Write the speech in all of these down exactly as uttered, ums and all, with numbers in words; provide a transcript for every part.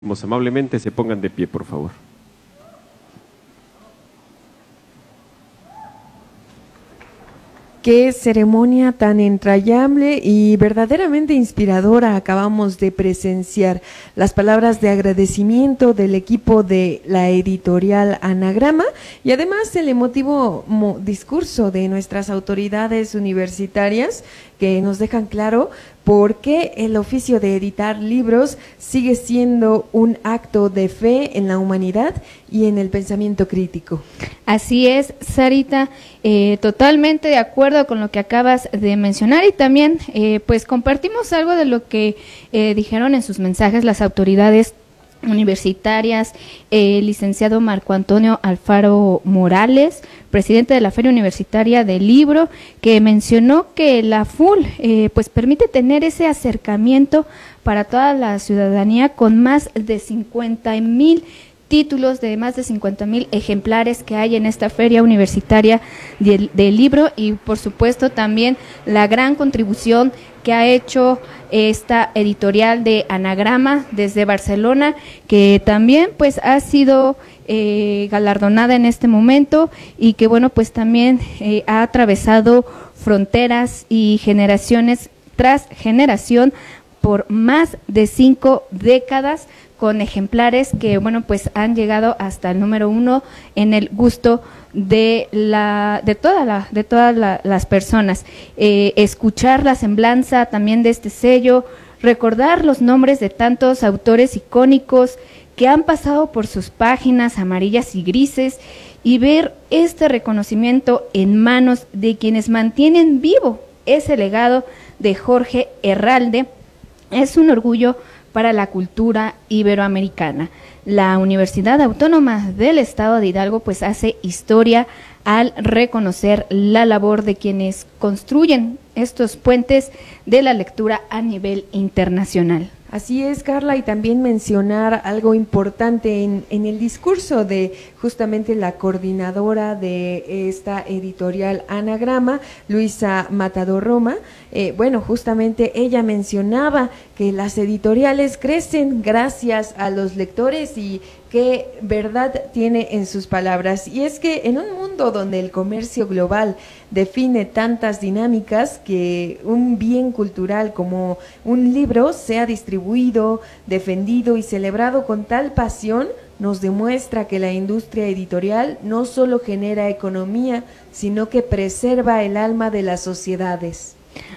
Amablemente se pongan de pie, por favor. Qué ceremonia tan entrañable y verdaderamente inspiradora acabamos de presenciar. Las palabras de agradecimiento del equipo de la editorial Anagrama y además el emotivo discurso de nuestras autoridades universitarias que nos dejan claro por qué el oficio de editar libros sigue siendo un acto de fe en la humanidad y en el pensamiento crítico. Así es, Sarita, eh, totalmente de acuerdo con lo que acabas de mencionar y también eh, pues compartimos algo de lo que eh, dijeron en sus mensajes las autoridades universitarias, el eh, licenciado Marco Antonio Alfaro Morales, presidente de la Feria Universitaria del Libro, que mencionó que la F U L eh, pues permite tener ese acercamiento para toda la ciudadanía con más de cincuenta mil títulos, de más de cincuenta mil ejemplares que hay en esta Feria Universitaria del, del Libro y por supuesto también la gran contribución que ha hecho esta editorial de Anagrama desde Barcelona, que también pues ha sido eh, galardonada en este momento y que bueno pues también eh, ha atravesado fronteras y generaciones tras generación por más de cinco décadas con ejemplares que bueno pues han llegado hasta el número uno en el gusto de la de toda la de todas la, las personas. Eh, escuchar la semblanza también de este sello, recordar los nombres de tantos autores icónicos que han pasado por sus páginas amarillas y grises y ver este reconocimiento en manos de quienes mantienen vivo ese legado de Jorge Herralde es un orgullo para la cultura iberoamericana. La Universidad Autónoma del Estado de Hidalgo pues hace historia al reconocer la labor de quienes construyen estos puentes de la lectura a nivel internacional. Así es, Carla, y también mencionar algo importante en, en el discurso de justamente la coordinadora de esta editorial Anagrama, Luisa Matador Roma. Eh, bueno, justamente ella mencionaba que las editoriales crecen gracias a los lectores y qué verdad tiene en sus palabras. Y es que en un mundo donde el comercio global define tantas dinámicas, que un bien cultural como un libro sea distribuido, defendido y celebrado con tal pasión, nos demuestra que la industria editorial no solo genera economía, sino que preserva el alma de las sociedades.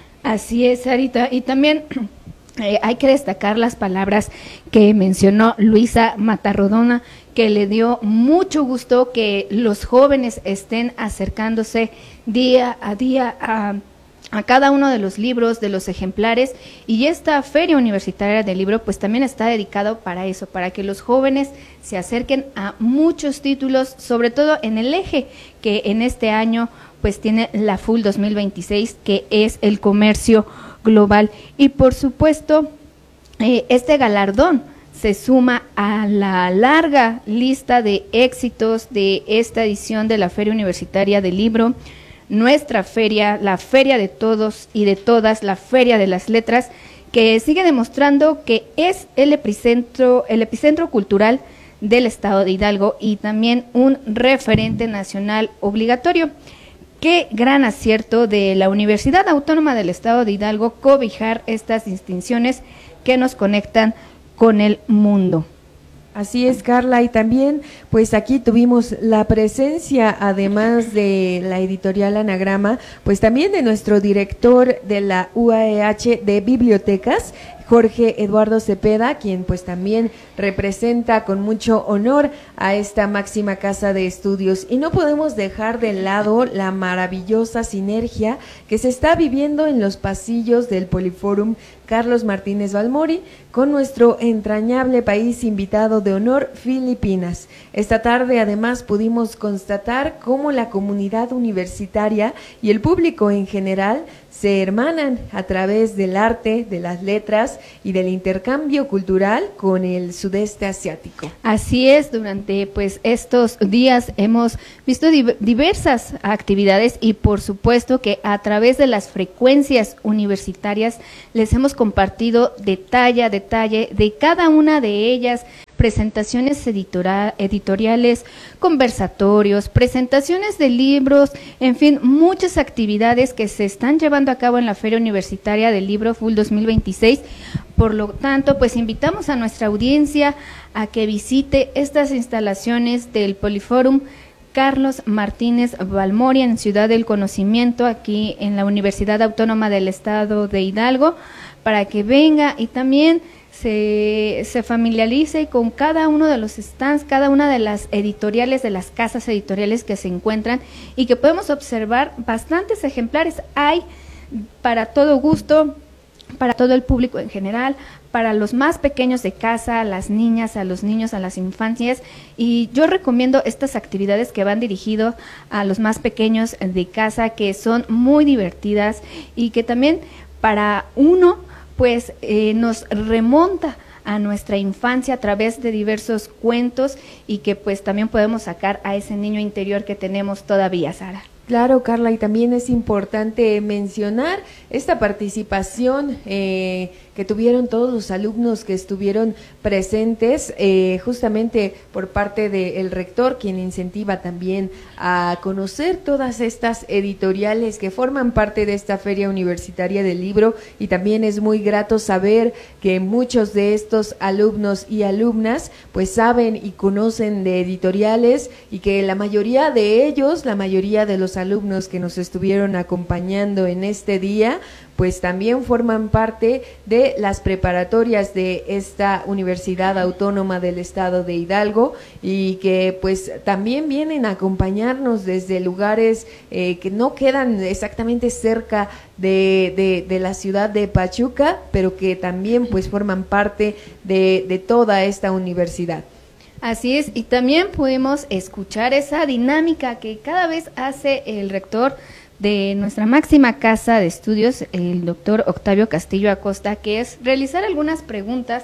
Así es, Sarita, y también Eh, hay que destacar las palabras que mencionó Luisa Matarrodona, que le dio mucho gusto que los jóvenes estén acercándose día a día a, a cada uno de los libros, de los ejemplares, y esta Feria Universitaria del Libro pues también está dedicado para eso, para que los jóvenes se acerquen a muchos títulos, sobre todo en el eje que en este año pues tiene la F U L dos mil veintiséis, que es el comercio global. Y por supuesto, eh, este galardón se suma a la larga lista de éxitos de esta edición de la Feria Universitaria del Libro, nuestra feria, la feria de todos y de todas, la Feria de las Letras, que sigue demostrando que es el epicentro, el epicentro cultural del estado de Hidalgo y también un referente nacional obligatorio. Qué gran acierto de la Universidad Autónoma del Estado de Hidalgo cobijar estas distinciones que nos conectan con el mundo. Así es, Carla, y también pues aquí tuvimos la presencia, además de la editorial Anagrama, pues también de nuestro director de la U A E H de Bibliotecas, Jorge Eduardo Cepeda, quien pues también representa con mucho honor a esta máxima casa de estudios. Y no podemos dejar de lado la maravillosa sinergia que se está viviendo en los pasillos del Poliforum Carlos Martínez Balmori con nuestro entrañable país invitado de honor, Filipinas. Esta tarde además pudimos constatar cómo la comunidad universitaria y el público en general se hermanan a través del arte, de las letras y del intercambio cultural con el sudeste asiático. Así es, durante pues estos días hemos visto div- diversas actividades y por supuesto que a través de las frecuencias universitarias les hemos compartido detalle a detalle de cada una de ellas, presentaciones editora- editoriales, conversatorios, presentaciones de libros, en fin, muchas actividades que se están llevando a cabo en la Feria Universitaria del Libro F U L dos mil veintiséis. Por lo tanto, pues invitamos a nuestra audiencia a que visite estas instalaciones del Poliforum Carlos Martínez Balmori en Ciudad del Conocimiento, aquí en la Universidad Autónoma del Estado de Hidalgo, para que venga y también Se, se familiarice con cada uno de los stands, cada una de las editoriales, de las casas editoriales que se encuentran y que podemos observar bastantes ejemplares. Hay para todo gusto, para todo el público en general, para los más pequeños de casa, a las niñas, a los niños, a las infancias, y yo recomiendo estas actividades que van dirigidas a los más pequeños de casa, que son muy divertidas y que también para uno pues eh, nos remonta a nuestra infancia a través de diversos cuentos y que pues también podemos sacar a ese niño interior que tenemos todavía, Sara. Claro, Carla, y también es importante mencionar esta participación eh, que tuvieron todos los alumnos que estuvieron presentes, eh, justamente por parte del rector, quien incentiva también a conocer todas estas editoriales que forman parte de esta Feria Universitaria del Libro, y también es muy grato saber que muchos de estos alumnos y alumnas pues saben y conocen de editoriales, y que la mayoría de ellos, la mayoría de los alumnos que nos estuvieron acompañando en este día, pues también forman parte de las preparatorias de esta Universidad Autónoma del Estado de Hidalgo, y que pues también vienen a acompañarnos desde lugares eh, que no quedan exactamente cerca de, de, de la ciudad de Pachuca, pero que también pues forman parte de, de toda esta universidad. Así es, y también pudimos escuchar esa dinámica que cada vez hace el rector de nuestra máxima casa de estudios, el doctor Octavio Castillo Acosta, que es realizar algunas preguntas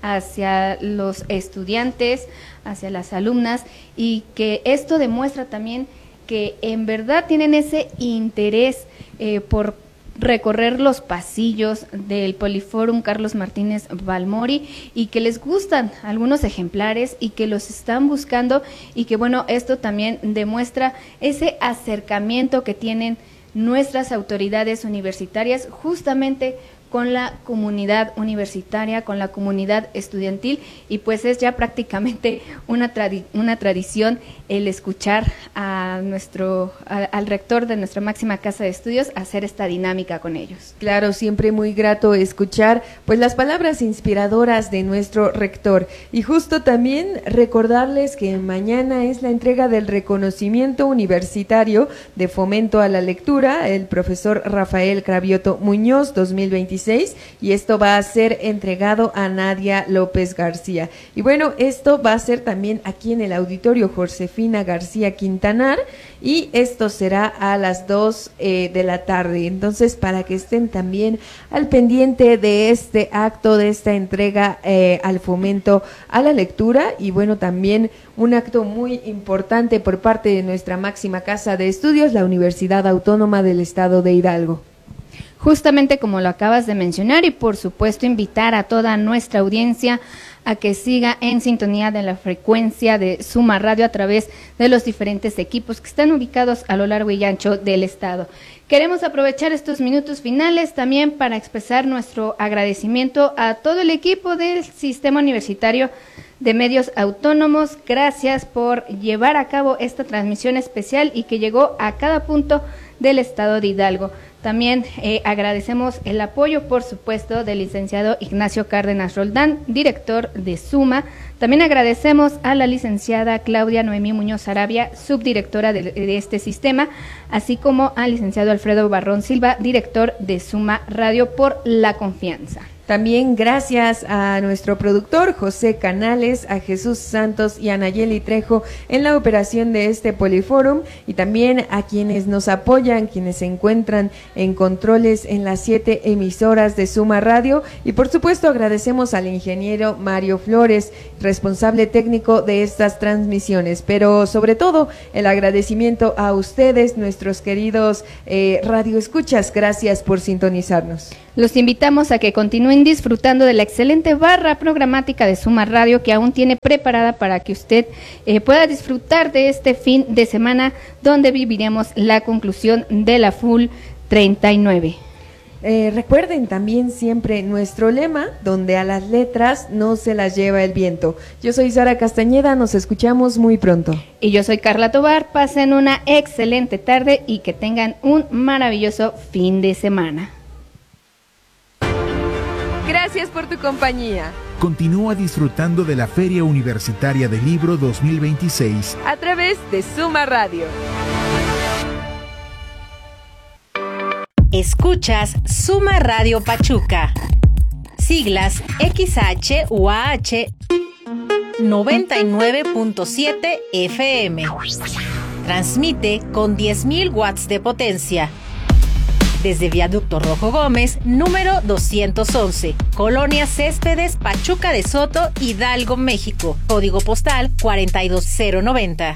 hacia los estudiantes, hacia las alumnas, y que esto demuestra también que en verdad tienen ese interés eh, por recorrer los pasillos del Poliforum Carlos Martínez Balmori, y que les gustan algunos ejemplares y que los están buscando, y que bueno, esto también demuestra ese acercamiento que tienen nuestras autoridades universitarias justamente con la comunidad universitaria, con la comunidad estudiantil, y pues es ya prácticamente una tradi- una tradición el escuchar a nuestro a, al rector de nuestra máxima casa de estudios hacer esta dinámica con ellos. Claro, siempre muy grato escuchar pues las palabras inspiradoras de nuestro rector, y justo también recordarles que mañana es la entrega del reconocimiento universitario de fomento a la lectura, el profesor Rafael Cravioto Muñoz dos mil veintiséis, y esto va a ser entregado a Nadia López García. Y bueno, esto va a ser también aquí en el auditorio Josefina García Quintanar, y esto será a las dos eh, de la tarde. Entonces, para que estén también al pendiente de este acto, de esta entrega eh, al fomento a la lectura, y bueno, también un acto muy importante por parte de nuestra máxima casa de estudios, la Universidad Autónoma del Estado de Hidalgo. Justamente como lo acabas de mencionar, y por supuesto invitar a toda nuestra audiencia a que siga en sintonía de la frecuencia de Suma Radio a través de los diferentes equipos que están ubicados a lo largo y ancho del estado. Queremos aprovechar estos minutos finales también para expresar nuestro agradecimiento a todo el equipo del Sistema Universitario de Medios Autónomos. Gracias por llevar a cabo esta transmisión especial y que llegó a cada punto del estado de Hidalgo. También eh, agradecemos el apoyo, por supuesto, del licenciado Ignacio Cárdenas Roldán, director de Suma. También agradecemos a la licenciada Claudia Noemí Muñoz Arabia, subdirectora de, de este sistema, así como al licenciado Alfredo Barrón Silva, director de Suma Radio, por la confianza. También gracias a nuestro productor José Canales, a Jesús Santos y a Nayeli Trejo en la operación de este Poliforum, y también a quienes nos apoyan, quienes se encuentran en controles en las siete emisoras de Suma Radio, y por supuesto agradecemos al ingeniero Mario Flores, responsable técnico de estas transmisiones, pero sobre todo el agradecimiento a ustedes, nuestros queridos eh, radioescuchas. Gracias por sintonizarnos. Los invitamos a que continúen disfrutando de la excelente barra programática de Suma Radio, que aún tiene preparada para que usted eh, pueda disfrutar de este fin de semana, donde viviremos la conclusión de la Full treinta y nueve. Eh, recuerden también siempre nuestro lema, donde a las letras no se las lleva el viento. Yo soy Sara Castañeda, nos escuchamos muy pronto. Y yo soy Carla Tobar. Pasen una excelente tarde y que tengan un maravilloso fin de semana. Gracias por tu compañía. Continúa disfrutando de la Feria Universitaria del Libro dos mil veintiséis a través de Suma Radio. Escuchas Suma Radio Pachuca. Siglas X H U A H noventa y nueve punto siete F M. Transmite con diez mil watts de potencia. Desde Viaducto Rojo Gómez, número doscientos once, Colonia Céspedes, Pachuca de Soto, Hidalgo, México. Código postal cuarenta y dos cero noventa.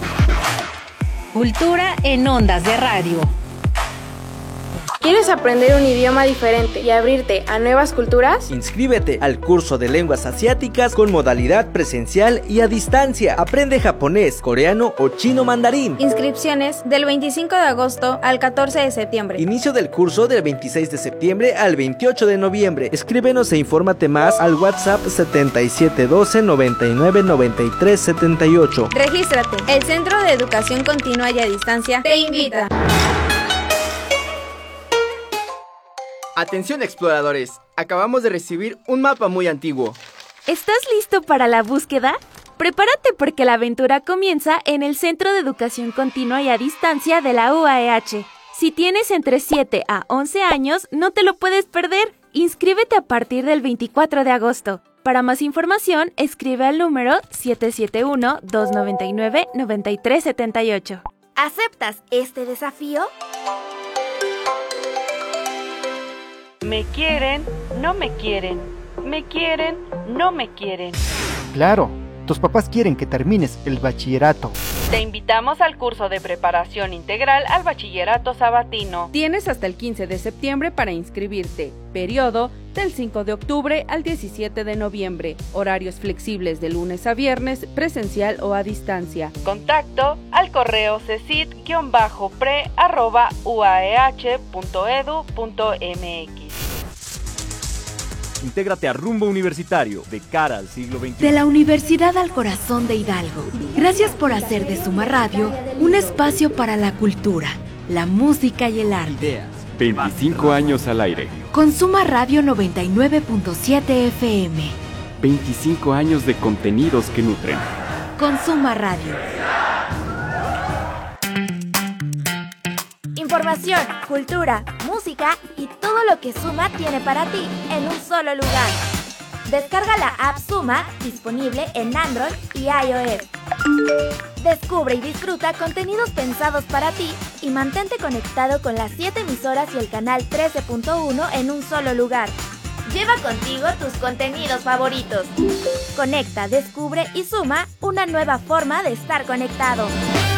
Cultura en ondas de radio. ¿Quieres aprender un idioma diferente y abrirte a nuevas culturas? Inscríbete al curso de lenguas asiáticas con modalidad presencial y a distancia. Aprende japonés, coreano o chino mandarín. Inscripciones del veinticinco de agosto al catorce de septiembre. Inicio del curso del veintiséis de septiembre al veintiocho de noviembre. Escríbenos e infórmate más al WhatsApp setenta y siete doce noventa y nueve noventa y tres setenta y ocho. Regístrate. El Centro de Educación Continua y a Distancia te invita. Atención exploradores, acabamos de recibir un mapa muy antiguo. ¿Estás listo para la búsqueda? Prepárate porque la aventura comienza en el Centro de Educación Continua y a Distancia de la U A E H. Si tienes entre siete a once años, no te lo puedes perder. Inscríbete a partir del veinticuatro de agosto. Para más información, escribe al número siete siete uno, dos nueve nueve, nueve tres siete ocho. ¿Aceptas este desafío? Me quieren, no me quieren. Me quieren, no me quieren. Claro, tus papás quieren que termines el bachillerato. Te invitamos al curso de preparación integral al bachillerato sabatino. Tienes hasta el quince de septiembre para inscribirte. Periodo del cinco de octubre al diecisiete de noviembre. Horarios flexibles de lunes a viernes, presencial o a distancia. Contacto al correo cesid-pre arroba uaeh punto edu punto mx. Intégrate a Rumbo Universitario, de cara al siglo veintiuno. De la Universidad al Corazón de Hidalgo. Gracias por hacer de Suma Radio un espacio para la cultura, la música y el arte. Ideas. veinticinco años al aire. Con Suma Radio noventa y nueve punto siete F M. veinticinco años de contenidos que nutren. Con Suma Radio. Información, cultura, música y todo lo que Suma tiene para ti en un solo lugar. Descarga la app Suma, disponible en Android y iOS. Descubre y disfruta contenidos pensados para ti y mantente conectado con las siete emisoras y el canal trece punto uno en un solo lugar. Lleva contigo tus contenidos favoritos. Conecta, descubre y suma una nueva forma de estar conectado.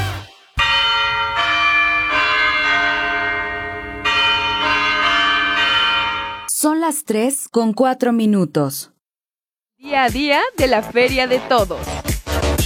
Son las tres con cuatro minutos. Día a día de la Feria de Todos.